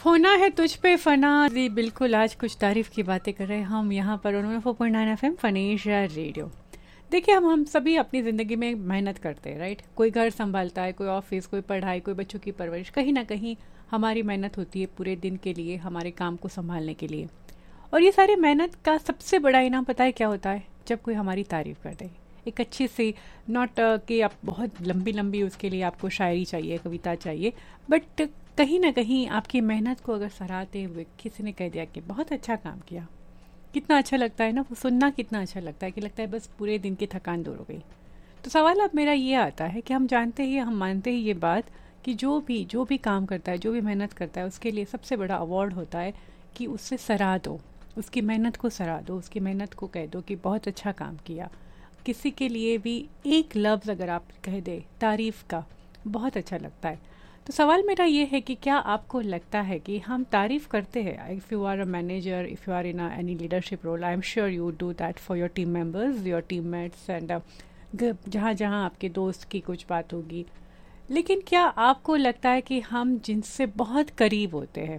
होना है तुझ पे फना जी, बिल्कुल। आज कुछ तारीफ की बातें कर रहे हैं हम यहाँ पर 4.9 FM फनेशा रेडियो। देखिए, हम सभी अपनी ज़िंदगी में मेहनत करते हैं, राइट। कोई घर संभालता है, कोई ऑफिस, कोई पढ़ाई, कोई बच्चों की परवरिश। कहीं ना कहीं हमारी मेहनत होती है पूरे दिन के लिए, हमारे काम को संभालने के लिए। और ये सारी मेहनत का सबसे बड़ा इनाम पता है क्या होता है? जब कोई हमारी तारीफ़ कर दे, एक अच्छी सी, नॉट कि आप बहुत लंबी लंबी उसके लिए आपको शायरी चाहिए, कविता चाहिए, बट कहीं ना कहीं आपकी मेहनत को अगर सराहते हुए किसी ने कह दिया कि बहुत अच्छा काम किया, कितना अच्छा लगता है ना वो सुनना। कितना अच्छा लगता है कि लगता है बस पूरे दिन की थकान दूर हो गई। तो सवाल अब मेरा ये आता है कि हम जानते ही, हम मानते ही ये बात कि जो भी काम करता है, जो भी मेहनत करता है, उसके लिए सबसे बड़ा अवार्ड होता है कि उससे सराह दो, उसकी मेहनत को सराह दो, उसकी मेहनत को कह दो कि बहुत अच्छा काम किया। किसी के लिए भी एक लफ्ज़ अगर आप कह दे तारीफ़ का, बहुत अच्छा लगता है। तो सवाल मेरा ये है कि क्या आपको लगता है कि हम तारीफ़ करते हैं? If you are a manager, if you are in any leadership role, I am sure you do that for your team members, your teammates and जहाँ जहाँ आपके दोस्त की कुछ बात होगी। लेकिन क्या आपको लगता है कि हम जिनसे बहुत करीब होते हैं,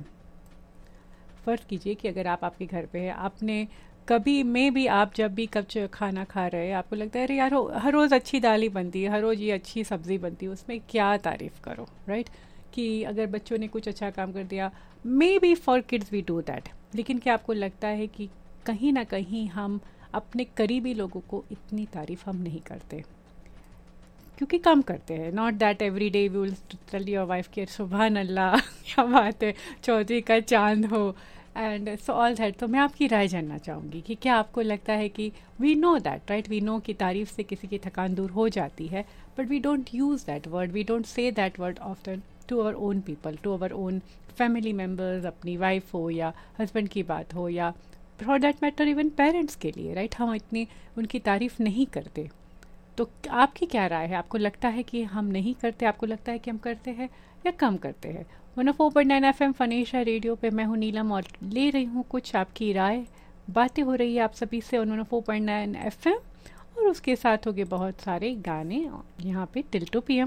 फ़र्ज़ कीजिए कि अगर आप आपके घर पे हैं, आपने कभी में भी, आप जब भी कब खाना खा रहे हैं, आपको लगता है अरे यार हर रोज़ अच्छी दाल ही बनती है, हर रोज़ ये अच्छी सब्ज़ी बनती है, उसमें क्या तारीफ़ करो, राइट। कि अगर बच्चों ने कुछ अच्छा काम कर दिया, may be for kids we do that. लेकिन क्या आपको लगता है कि कहीं ना कहीं हम अपने करीबी लोगों को इतनी तारीफ़ हम नहीं करते? क्योंकि कम करते हैं। Not that every day we will tell your wife कि सुभान अल्लाह क्या बात है, चौधरी का चांद हो, एंड सो ऑल दैट। तो मैं आपकी राय जानना चाहूँगी कि क्या आपको लगता है कि we know that, right, we know कि तारीफ़ से किसी की थकान दूर हो जाती है, but we don't use that word, we don't say that word often to our own people, to our own family members, अपनी वाइफ हो या हस्बैंड की बात हो, या for that matter even parents के लिए, राइट, हम इतनी उनकी तारीफ़ नहीं करते। तो आपकी क्या राय है? आपको लगता है कि हम नहीं करते? आपको लगता है कि हम करते हैं या कम करते हैं? 104.9 FM फनेशा रेडियो पे मैं हूँ नीलम और ले रही हूँ कुछ आपकी राय। बातें हो रही है आप सभी से 104.9 FM, और उसके साथ हो गए बहुत सारे गाने यहाँ पे टिल 2 PM।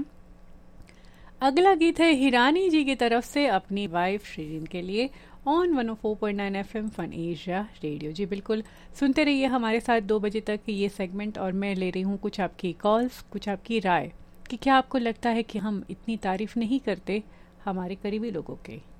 अगला गीत है हिरानी जी की तरफ से अपनी वाइफ श्रीजिन के लिए on 104.9 FM fun Asia radio. जी बिल्कुल, सुनते रहिए हमारे साथ 2 बजे तक ये सेगमेंट, और मैं ले रही हूँ कुछ आपकी कॉल्स, कुछ आपकी राय कि क्या आपको लगता है कि हम इतनी तारीफ़ नहीं करते हमारे करीबी लोगों के।